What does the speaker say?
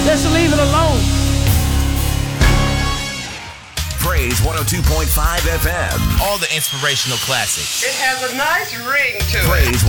Let's leave it alone. Praise 102.5 FM. All the inspirational classics. It has a nice ring to it. Praise